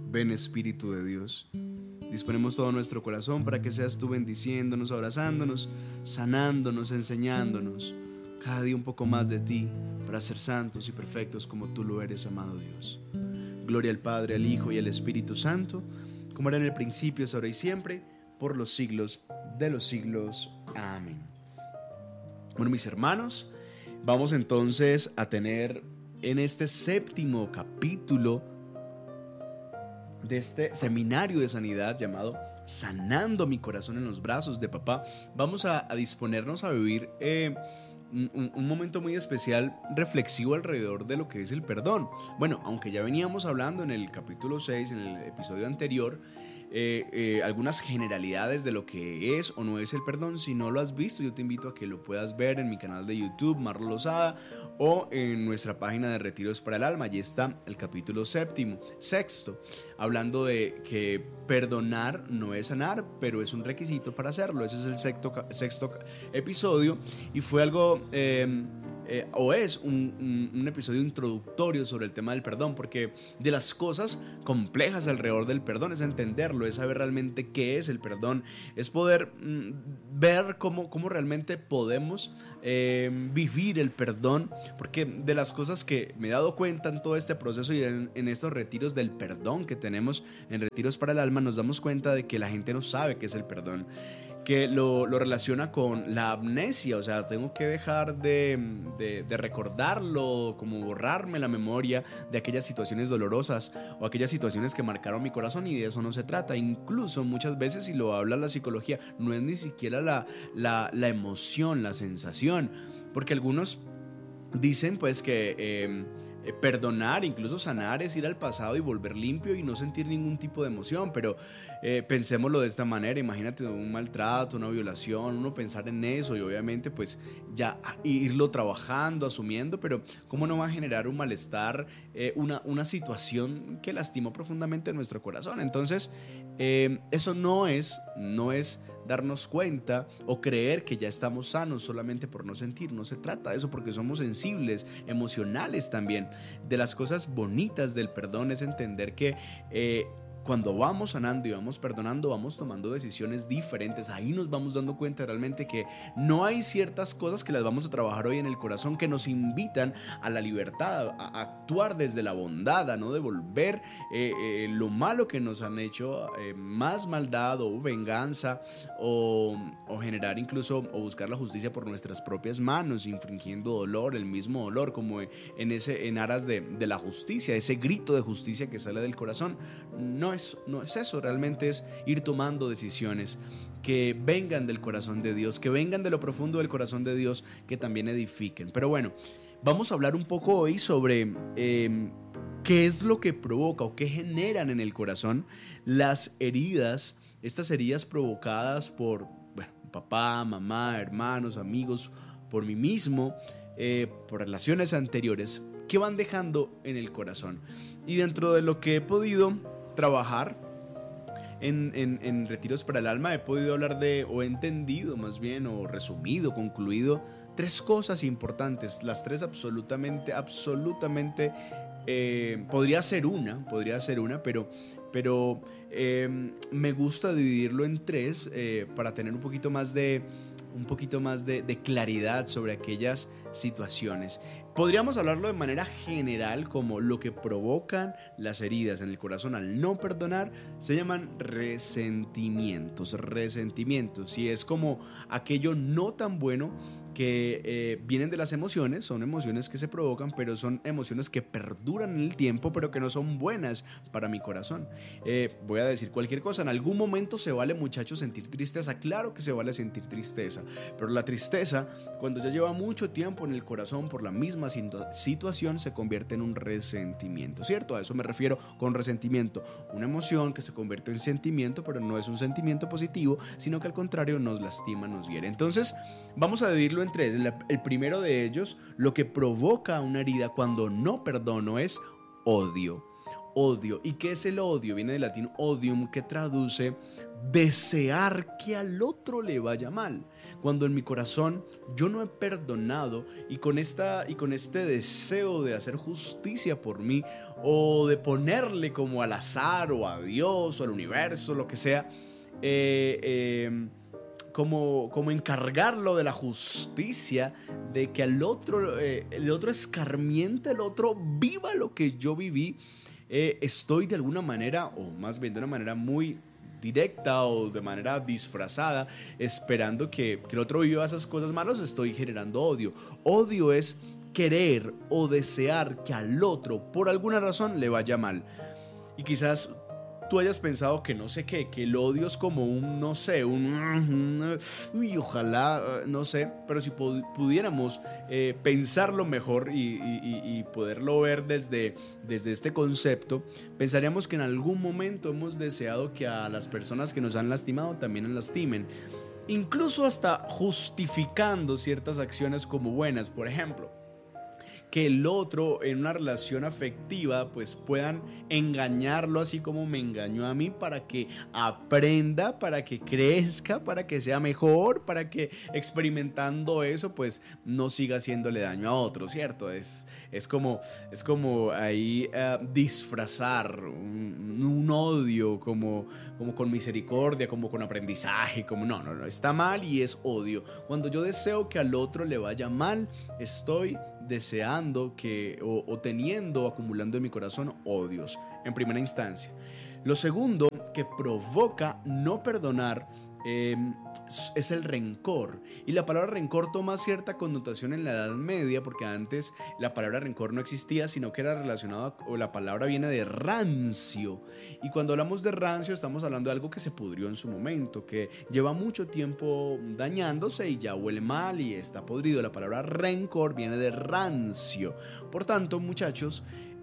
Ven Espíritu de Dios. Disponemos todo nuestro corazón para que seas tú bendiciéndonos, abrazándonos, sanándonos, enseñándonos cada día un poco más de ti para ser santos y perfectos como tú lo eres, amado Dios. Gloria al Padre, al Hijo y al Espíritu Santo, como era en el principio, es ahora y siempre, por los siglos de los siglos. Amén. Bueno, mis hermanos, vamos entonces a tener en este séptimo capítulo de este seminario de sanidad llamado Sanando mi corazón en los brazos de papá, vamos a disponernos a vivir un momento muy especial reflexivo alrededor de lo que es el perdón. Bueno, aunque ya veníamos hablando en el capítulo 6, en el episodio anterior, algunas generalidades de lo que es o no es el perdón. Si no lo has visto, yo te invito a que lo puedas ver en mi canal de YouTube, Marlo Lozada, o en nuestra página de Retiros para el Alma. Allí está el capítulo sexto, hablando de que perdonar no es sanar, pero es un requisito para hacerlo. Ese es el sexto episodio y fue algo... o es un episodio introductorio sobre el tema del perdón, porque de las cosas complejas alrededor del perdón es entenderlo, es saber realmente qué es el perdón, es poder ver cómo realmente podemos vivir el perdón, porque de las cosas que me he dado cuenta en todo este proceso y en estos retiros del perdón que tenemos en Retiros para el Alma, nos damos cuenta de que la gente no sabe qué es el perdón, que lo relaciona con la amnesia, o sea, tengo que dejar de recordarlo, como borrarme la memoria de aquellas situaciones dolorosas o aquellas situaciones que marcaron mi corazón, y de eso no se trata. Incluso muchas veces, y lo habla la psicología, no es ni siquiera la emoción, la sensación, porque algunos dicen pues que perdonar, incluso sanar, es ir al pasado y volver limpio y no sentir ningún tipo de emoción, pero pensémoslo de esta manera. Imagínate un maltrato, una violación, uno pensar en eso y obviamente pues ya irlo trabajando, asumiendo, pero ¿cómo no va a generar un malestar, una situación que lastimó profundamente nuestro corazón? Entonces eso no es darnos cuenta o creer que ya estamos sanos solamente por no sentir. No se trata de eso, porque somos sensibles, emocionales también. De las cosas bonitas del perdón es entender que cuando vamos sanando y vamos perdonando, vamos tomando decisiones diferentes. Ahí nos vamos dando cuenta realmente que no hay ciertas cosas que las vamos a trabajar hoy en el corazón que nos invitan a la libertad, a actuar desde la bondad, a no devolver lo malo que nos han hecho, más maldad o venganza, o generar incluso o buscar la justicia por nuestras propias manos, infringiendo dolor, el mismo dolor, como en aras de la justicia, ese grito de justicia que sale del corazón. No es eso, realmente es ir tomando decisiones que vengan del corazón de Dios, que vengan de lo profundo del corazón de Dios, que también edifiquen. Pero bueno, vamos a hablar un poco hoy sobre qué es lo que provoca o qué generan en el corazón las heridas, estas heridas provocadas por papá, mamá, hermanos, amigos, por mí mismo, por relaciones anteriores, que van dejando en el corazón. Y dentro de lo que he podido trabajar en Retiros para el Alma, he podido hablar de, o he entendido más bien, o resumido, concluido, tres cosas importantes. Las tres absolutamente podría ser una, pero me gusta dividirlo en tres, para tener un poquito más de claridad sobre aquellas situaciones. Podríamos hablarlo de manera general como lo que provocan las heridas en el corazón al no perdonar. Se llaman resentimientos, y es como aquello no tan bueno que vienen de las emociones. Son emociones que se provocan, pero son emociones que perduran en el tiempo, pero que no son buenas para mi corazón. Voy a decir cualquier cosa. En algún momento se vale, muchachos, sentir tristeza. Claro que se vale sentir tristeza, pero la tristeza, cuando ya lleva mucho tiempo en el corazón por la misma situación, se convierte en un resentimiento, ¿cierto? A eso me refiero con resentimiento. Una emoción que se convierte en sentimiento, pero no es un sentimiento positivo, sino que al contrario nos lastima, nos hiere. Entonces vamos a dividirlo en tres. El primero de ellos, lo que provoca una herida cuando no perdono, es odio. odio. ¿Y qué es el odio? Viene del latín odium, que traduce desear que al otro le vaya mal. Cuando en mi corazón yo no he perdonado y con este deseo de hacer justicia por mí, o de ponerle como al azar o a Dios o al universo, lo que sea, eh, eh, como encargarlo de la justicia, de que el otro escarmiente, el otro viva lo que yo viví, estoy de alguna manera, o más bien de una manera muy directa o de manera disfrazada, esperando que el otro viva esas cosas malas, estoy generando odio. Odio es querer o desear que al otro, por alguna razón, le vaya mal. Y quizás tú hayas pensado que no sé qué, que el odio es como un, no sé, uy, ojalá, no sé, pero si pudiéramos pensarlo mejor y poderlo ver desde este concepto, pensaríamos que en algún momento hemos deseado que a las personas que nos han lastimado también nos lastimen, incluso hasta justificando ciertas acciones como buenas. Por ejemplo, que el otro en una relación afectiva pues puedan engañarlo así como me engañó a mí, para que aprenda, para que crezca, para que sea mejor, para que experimentando eso pues no siga haciéndole daño a otro, ¿cierto? Es como ahí disfrazar un odio como con misericordia, como con aprendizaje, como no, está mal y es odio. Cuando yo deseo que al otro le vaya mal, estoy deseando o teniendo, acumulando en mi corazón odios en primera instancia. Lo segundo que provoca no perdonar es el rencor. Y la palabra rencor toma cierta connotación en la Edad Media, porque antes la palabra rencor no existía, sino que era relacionada, o la palabra viene de rancio. Y cuando hablamos de rancio estamos hablando de algo que se pudrió en su momento, que lleva mucho tiempo dañándose y ya huele mal y está podrido. La palabra rencor viene de rancio. Por tanto, muchachos,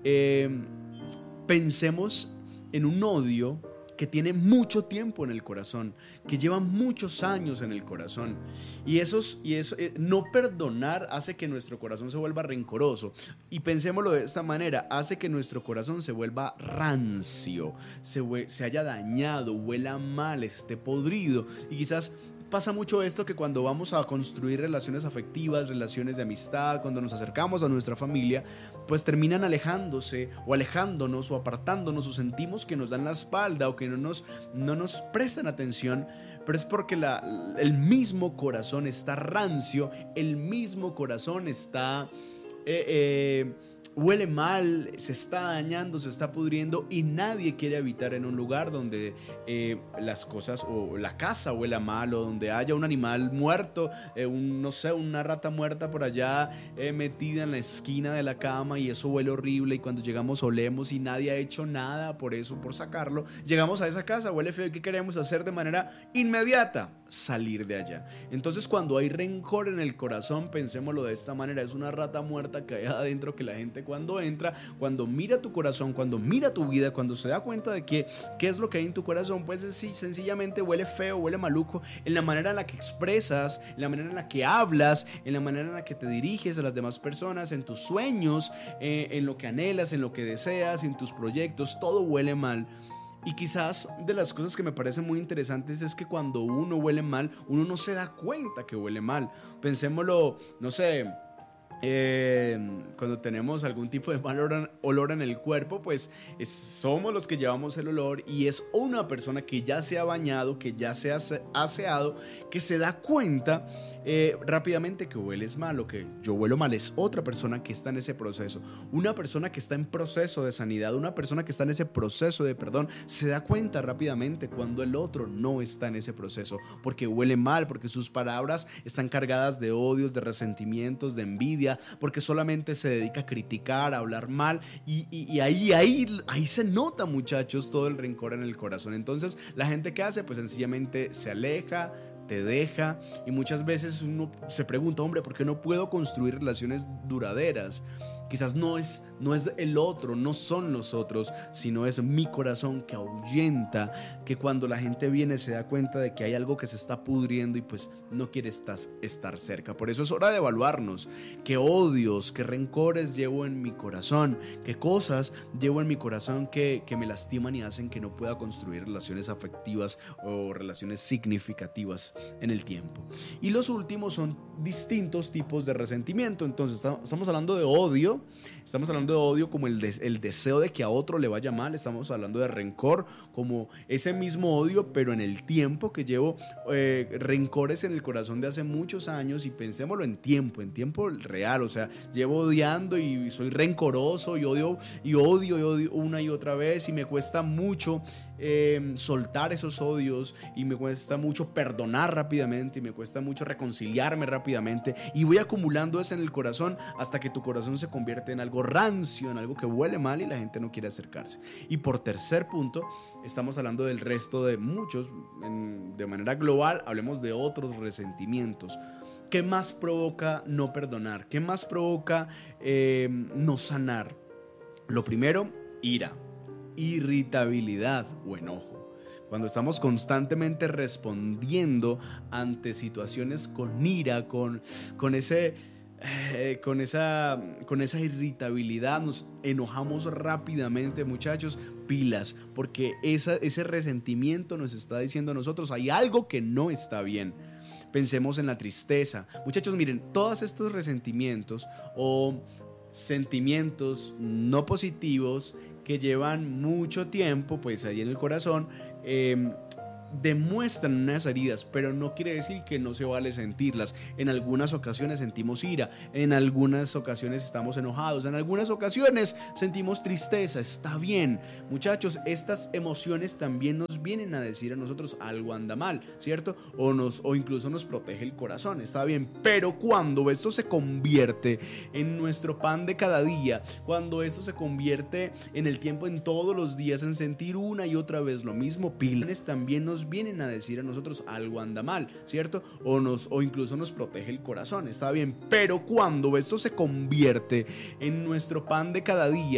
pensemos en un odio que tiene mucho tiempo en el corazón, que lleva muchos años en el corazón. Y eso, no perdonar hace que nuestro corazón se vuelva rencoroso. Y pensémoslo de esta manera, hace que nuestro corazón se vuelva rancio, se haya dañado, huela mal, esté podrido. Y quizás pasa mucho esto, que cuando vamos a construir relaciones afectivas, relaciones de amistad, cuando nos acercamos a nuestra familia, pues terminan alejándose o alejándonos o apartándonos, o sentimos que nos dan la espalda o que no nos prestan atención. Pero es porque el mismo corazón está rancio, el mismo corazón está huele mal, se está dañando, se está pudriendo, y nadie quiere habitar en un lugar donde las cosas, o la casa huela mal, o donde haya un animal muerto, no sé, una rata muerta por allá metida en la esquina de la cama, y eso huele horrible, y cuando llegamos olemos y nadie ha hecho nada por eso, por sacarlo. Llegamos a esa casa, huele feo, y ¿qué queremos hacer de manera inmediata? Salir de allá. Entonces, cuando hay rencor en el corazón, pensémoslo de esta manera: es una rata muerta que hay adentro, que la gente cuando entra, cuando mira tu corazón, cuando mira tu vida, cuando se da cuenta de qué es lo que hay en tu corazón, pues sí, sencillamente huele feo, huele maluco, en la manera en la que expresas, en la manera en la que hablas, en la manera en la que te diriges a las demás personas, en tus sueños, en lo que anhelas, en lo que deseas, en tus proyectos, todo huele mal. Y quizás de las cosas que me parecen muy interesantes es que cuando uno huele mal, uno no se da cuenta que huele mal. Pensémoslo, no sé, cuando tenemos algún tipo de mal olor en el cuerpo, pues somos los que llevamos el olor, y es una persona que ya se ha bañado, que ya se ha aseado, que se da cuenta rápidamente que hueles mal, o que yo huelo mal. Es otra persona que está en ese proceso, una persona que está en proceso de sanidad, una persona que está en ese proceso de perdón, se da cuenta rápidamente cuando el otro no está en ese proceso, porque huele mal, porque sus palabras están cargadas de odios, de resentimientos, de envidia, porque solamente se dedica a criticar, a hablar mal, y ahí se nota, muchachos, todo el rencor en el corazón. Entonces, la gente, ¿qué hace? Pues sencillamente se aleja, te deja, y muchas veces uno se pregunta: hombre, ¿por qué no puedo construir relaciones duraderas? Quizás no es el otro, no son los otros, sino es mi corazón que ahuyenta, que cuando la gente viene se da cuenta de que hay algo que se está pudriendo y pues no quiere estar cerca. Por eso es hora de evaluarnos qué odios, qué rencores llevo en mi corazón, qué cosas llevo en mi corazón que me lastiman y hacen que no pueda construir relaciones afectivas o relaciones significativas en el tiempo. Y los últimos son distintos tipos de resentimiento. Entonces estamos hablando de odio. Estamos hablando de odio como el deseo de que a otro le vaya mal. Estamos hablando de rencor como ese mismo odio, pero en el tiempo que llevo rencores en el corazón de hace muchos años. Y pensémoslo en tiempo real. O sea, llevo odiando y soy rencoroso y odio una y otra vez. Y me cuesta mucho soltar esos odios. Y me cuesta mucho perdonar rápidamente. Y me cuesta mucho reconciliarme rápidamente. Y voy acumulando eso en el corazón hasta que tu corazón se convierte en algo rancio, en algo que huele mal y la gente no quiere acercarse. Y por tercer punto, estamos hablando del resto de muchos, de manera global, hablemos de otros resentimientos. ¿Qué más provoca no perdonar? ¿Qué más provoca no sanar? Lo primero, ira, irritabilidad o enojo. Cuando estamos constantemente respondiendo ante situaciones con ira, con esa irritabilidad, nos enojamos rápidamente, muchachos, pilas, porque ese resentimiento nos está diciendo a nosotros hay algo que no está bien. Pensemos en la tristeza. Muchachos, miren, todos estos resentimientos o sentimientos no positivos que llevan mucho tiempo pues ahí en el corazón, demuestran unas heridas, pero no quiere decir que no se vale sentirlas. En algunas ocasiones sentimos ira, en algunas ocasiones estamos enojados, en algunas ocasiones sentimos tristeza. Está bien, muchachos, estas emociones también nos vienen a decir a nosotros algo anda mal, ¿cierto? O incluso nos protege el corazón, está bien, pero cuando esto se convierte en nuestro pan de cada día, cuando esto se convierte en el tiempo, en todos los días, en sentir una y otra vez lo mismo, pilares también nos vienen a decir a nosotros algo anda mal, ¿cierto? O incluso nos protege el corazón, está bien, pero cuando esto se convierte en nuestro pan de cada día,